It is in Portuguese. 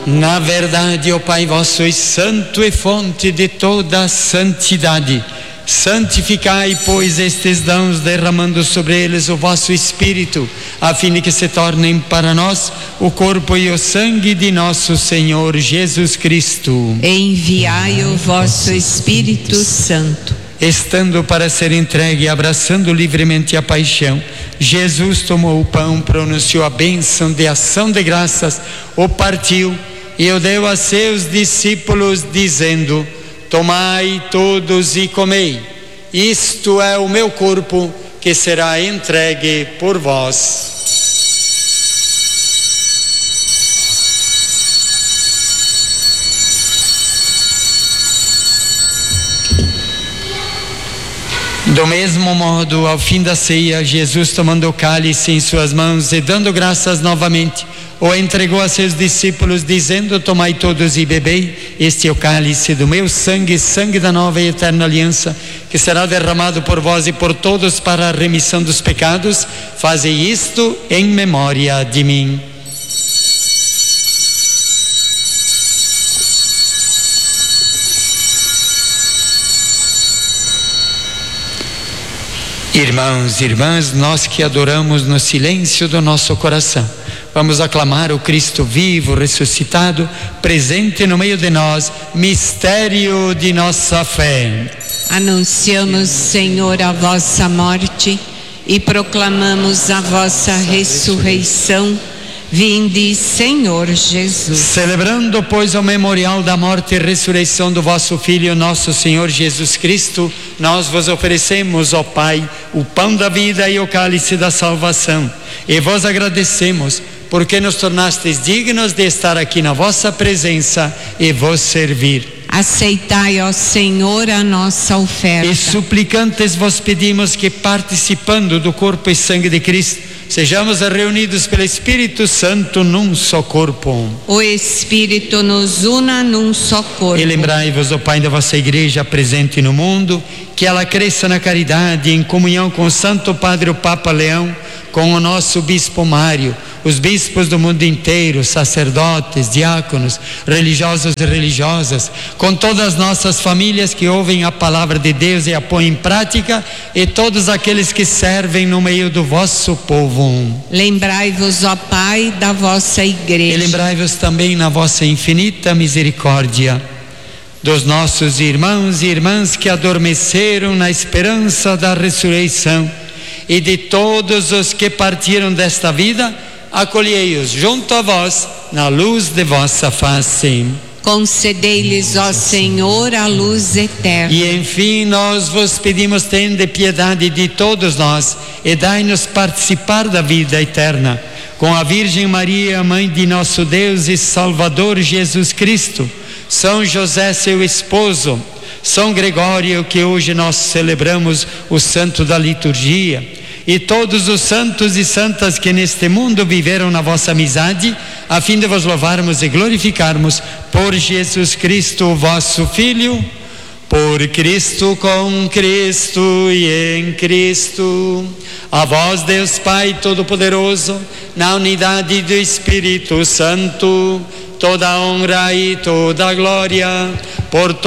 Na verdade, ó Pai, vós sois santo e fonte de toda a santidade. Santificai, pois, estes dons, derramando sobre eles o vosso Espírito, a fim de que se tornem para nós o corpo e o sangue de nosso Senhor Jesus Cristo. Enviai o vosso Espírito Santo. Estando para ser entregue e abraçando livremente a paixão, Jesus tomou o pão, pronunciou a bênção de ação de graças, o partiu e o deu a seus discípulos, dizendo: tomai todos e comei, isto é o meu corpo que será entregue por vós. Do mesmo modo, ao fim da ceia, Jesus, tomando o cálice em suas mãos e dando graças novamente, o entregou a seus discípulos, dizendo: tomai todos e bebei, este é o cálice do meu sangue, sangue da nova e eterna aliança, que será derramado por vós e por todos para a remissão dos pecados. Fazei isto em memória de mim. Irmãos e irmãs, nós que adoramos no silêncio do nosso coração, vamos aclamar o Cristo vivo, ressuscitado, presente no meio de nós, mistério de nossa fé. Anunciamos, Senhor, a vossa morte e proclamamos a vossa ressurreição. Vinde, Senhor Jesus. Celebrando, pois, o memorial da morte e ressurreição do vosso Filho, nosso Senhor Jesus Cristo, nós vos oferecemos, ó Pai, o pão da vida e o cálice da salvação, e vos agradecemos, porque nos tornastes dignos de estar aqui na vossa presença e vos servir. Aceitai, ó Senhor, a nossa oferta. E suplicantes vos pedimos que, participando do corpo e sangue de Cristo, sejamos reunidos pelo Espírito Santo num só corpo. O Espírito nos una num só corpo. E lembrai-vos, ó Pai, da vossa Igreja presente no mundo, que ela cresça na caridade, em comunhão com o Santo Padre, o Papa Leão, com o nosso Bispo Mário, os bispos do mundo inteiro, sacerdotes, diáconos, religiosos e religiosas, com todas as nossas famílias que ouvem a palavra de Deus e a põem em prática, e todos aqueles que servem no meio do vosso povo. Lembrai-vos, ó Pai, da vossa Igreja. E lembrai-vos também, na vossa infinita misericórdia, dos nossos irmãos e irmãs que adormeceram na esperança da ressurreição, e de todos os que partiram desta vida, acolhei-os junto a vós na luz de vossa face. Concedei-lhes, ó Senhor, a luz eterna. E enfim, nós vos pedimos, tende piedade de todos nós e dai-nos participar da vida eterna, com a Virgem Maria, mãe de nosso Deus e Salvador Jesus Cristo, São José, seu esposo, São Gregório, que hoje nós celebramos o santo da liturgia, e todos os santos e santas que neste mundo viveram na vossa amizade, a fim de vos louvarmos e glorificarmos por Jesus Cristo, vosso Filho, por Cristo, com Cristo e em Cristo. A vós, Deus Pai Todo-Poderoso, na unidade do Espírito Santo, toda a honra e toda a glória por